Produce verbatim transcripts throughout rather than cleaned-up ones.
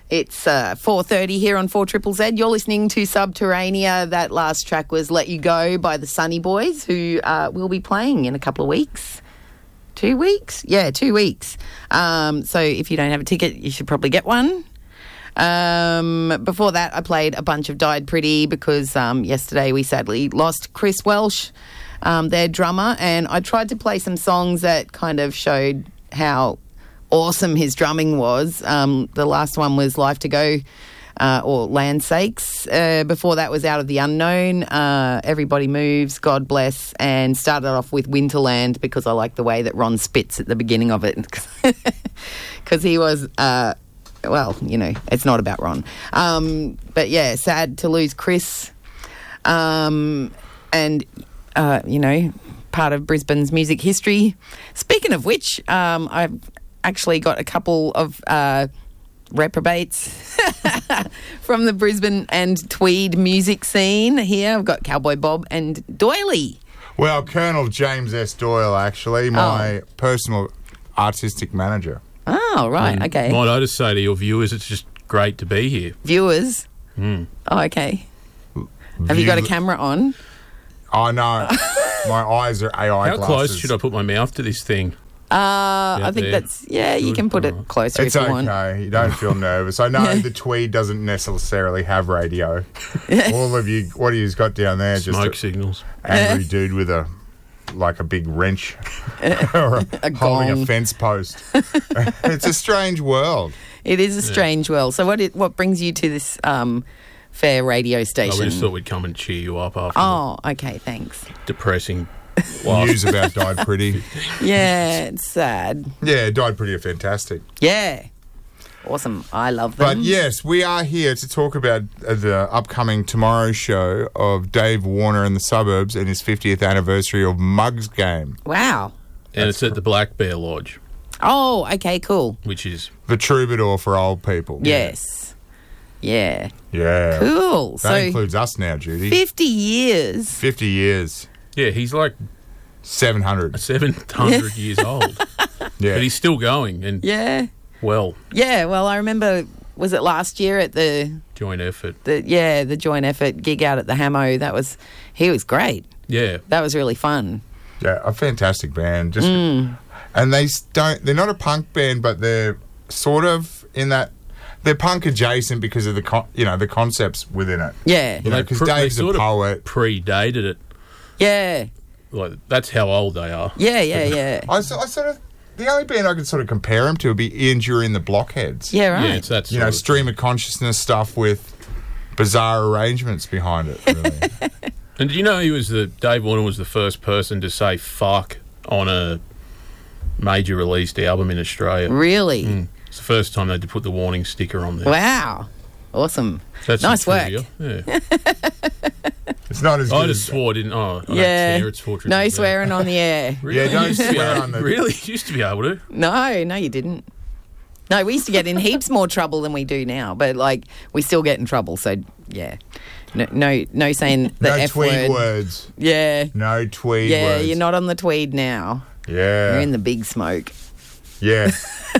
It's uh, four thirty here on four Triple Z. You're listening to Subterranea. That last track was Let You Go by the Sunny Boys, who uh, will be playing in a couple of weeks. Two weeks? Yeah, two weeks. Um, so if you don't have a ticket, you should probably get one. Um, before that, I played a bunch of Died Pretty because um, yesterday we sadly lost Chris Welsh, um, their drummer, and I tried to play some songs that kind of showed how awesome his drumming was. Um, the last one was Life to Go, uh, or Land Sakes. Uh, before that was Out of the Unknown, uh, Everybody Moves, God Bless, and started off with Winterland because I like the way that Ron spits at the beginning of it. Because he was, uh, well, you know, it's not about Ron. Um, but yeah, sad to lose Chris. Um, and, uh, you know, part of Brisbane's music history. Speaking of which, um, I've actually got a couple of uh, reprobates from the Brisbane and Tweed music scene here. I've got Cowboy Bob and Doyley. Well, Colonel James S. Doyle, actually, my Oh. personal artistic manager. Oh, right, And okay. Might I just say to your viewers, it's just great to be here. Viewers. Mm. Oh, okay. Have you got a camera on? Oh, no. My eyes are A I How glasses. close should I put my mouth to this thing? Uh, I think there. that's, yeah, you Good. can put it Oh. closer It's if you want. okay. You don't feel nervous. I know the Tweed doesn't necessarily have radio. All of you, what have you got down there? Smoke Just signals. an angry dude with a, like a big wrench or a, A holding gong. a fence post. It's a strange world. It is a strange world. So what it, what brings you to this um, fair radio Oh, station? we just thought we'd come and cheer you up after Oh, okay, thanks. the depressing last News about Died Pretty. Yeah, it's sad. Yeah, Died Pretty are fantastic. Yeah. Awesome. I love them. But yes, we are here to talk about uh, the upcoming Tomorrow show of Dave Warner and the Suburbs and his fiftieth anniversary of Mugs Game. Wow. And it's at the Black Bear Lodge, Oh, okay, cool. which is The Troubadour for old people. Yes. Yeah. Yeah. Cool. That So includes us now, Judy. fifty years. fifty years. yeah, he's like seven hundred. seven hundred years old, Yeah. but he's still going and Yeah. well, Yeah, well, I remember, was it last year at the, joint effort. the yeah, the joint effort gig out at the Hamo? That was, he was great. Yeah, That was really fun. Yeah, a fantastic band. Just Mm. and they s- don't they're not a punk band, but they're sort of in that they're punk adjacent because of the con- you know, the concepts within it. Yeah. You know, They because pr- they Dave's a sort of poet. predated it. Yeah. Like that's how old they are. Yeah, yeah, yeah. I, s- I sort of the only band I could sort of compare him to would be Ian Dury and the Blockheads. Yeah, right. Yeah, it's that. You Sort know, of stream of consciousness stuff with bizarre arrangements behind it. Really. And do you know he was the Dave Warner was the first person to say fuck on a major released album in Australia. Really? Mm. It's the first time they had to put the warning sticker on there. Wow. Awesome. That's Nice some work. trivia. Yeah. It's not as good I as just swore, didn't I? I don't Yeah. care, it's four triple No Z. swearing on the air. Really? Yeah, don't Used to be swear able- on the- Really? Used to be able to. No, no, you didn't. No, we used to get in heaps more trouble than we do now, but like we still get in trouble. So yeah, no, no, no saying the no F tweed word. words. Yeah, No tweed yeah, words. you're not on the tweed now. Yeah. You're in the big smoke. Yeah.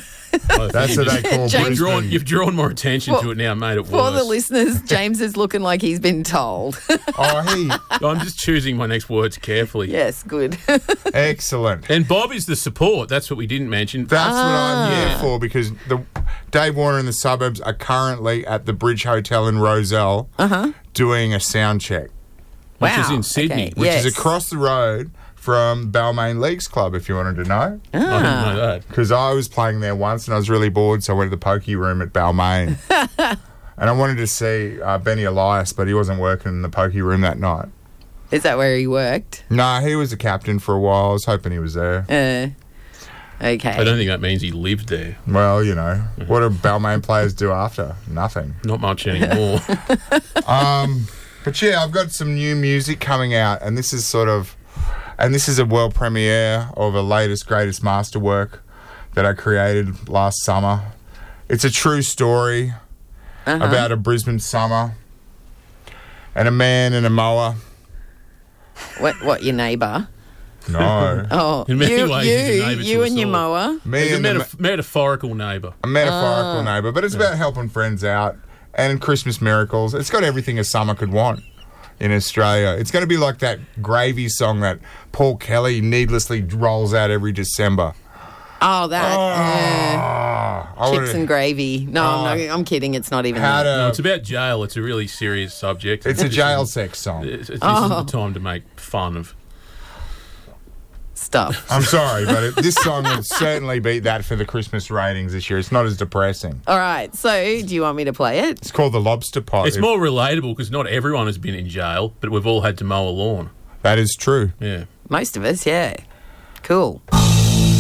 I That's think what you they call just- James- You've drawn, Brisbane. you've drawn more attention For- to it now, made it For worse. the listeners, James is looking like he's been told. Oh, he I'm just choosing my next words carefully. Yes, good. excellent. And Bob is the support. That's what we didn't mention. That's what I'm here Ah. for because the Dave Warner and the Suburbs are currently at the Bridge Hotel in Rozelle Uh-huh. doing a sound check, Which Wow. is in Sydney. Okay. which Yes. is across the road from Balmain Leagues Club, if you wanted to know. I didn't Ah. know that. Because I was playing there once and I was really bored, so I went to the pokey room at Balmain. And I wanted to see uh, Benny Elias, but he wasn't working in the pokey room that night. Is that where he worked? No, he was the captain for a while. I was hoping he was there. Uh, okay. I don't think that means he lived there. Well, you know, what do Balmain players do after? Nothing. Not much anymore. Um, but yeah, I've got some new music coming out, and this is sort of, and this is a world premiere of a latest, greatest masterwork that I created last summer. It's a true story Uh-huh. about a Brisbane summer and a man and a mower. What? What? Your neighbour? No. Oh, In many you, ways, he's a you, neighbour to you us and your all. mower. Me He's a and the metaf- metaphorical neighbour. a metaphorical neighbour, but it's about helping friends out and Christmas miracles. It's got everything a summer could want in Australia. It's going to be like that gravy song that Paul Kelly needlessly rolls out every December. Oh, that. uh, Ah, I chips would've- and gravy. No, Oh. I'm, not, I'm kidding. It's not even How that. to- No, it's about jail. It's a really serious subject. it's a This jail isn't- sex song. It's, it's, Oh. This isn't the time to make fun of. stuff. I'm sorry, but it, this song will certainly beat that for the Christmas ratings this year. It's not as depressing. All right. So, do you want me to play it? It's called The Lobster Pot. It's If- more relatable because not everyone has been in jail, but we've all had to mow a lawn. That is true. Yeah. Most of us, yeah. Cool.